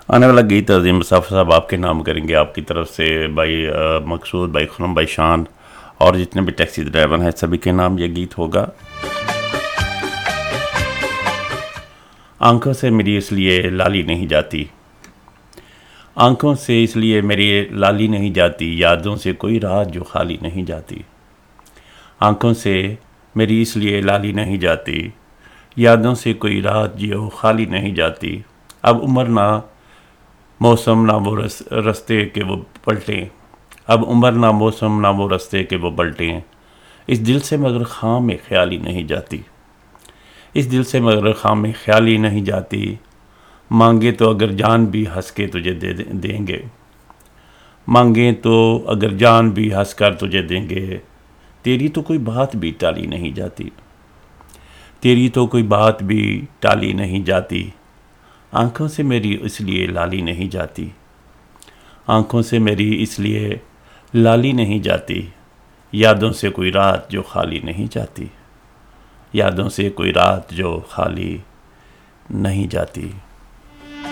आने वाला गीत अजीम मुसाफिर साहब आपके नाम करेंगे, आपकी तरफ से भाई मकसूद, भाई खुरम, भाई शान और जितने भी टैक्सी ड्राइवर हैं सभी के नाम ये गीत होगा। आंखों से मेरी इसलिए लाली नहीं जाती, आंखों से इसलिए मेरी लाली नहीं जाती, यादों से कोई रात जो खाली नहीं जाती। आंखों से मेरी इसलिए लाली नहीं जाती, यादों से कोई रात जो खाली नहीं जाती। अब उम्र ना मौसम ना वो रस्ते के वो पलटें, अब उम्र ना मौसम ना वो रस्ते के वो पलटें। इस दिल से मगर खाम में ख्याली नहीं जाती, इस दिल से मगर खाम में ख्याली नहीं जाती। मांगे तो अगर जान भी हंस के तुझे देंगे, मांगे तो अगर जान भी हंस कर तुझे देंगे। तेरी तो कोई बात भी टाली नहीं जाती, तेरी तो कोई बात भी टाली नहीं जाती। आंखों से मेरी इसलिए लाली नहीं जाती, आंखों से मेरी इसलिए लाली नहीं जाती। यादों से कोई रात जो खाली नहीं जाती, यादों से कोई रात जो खाली नहीं जाती।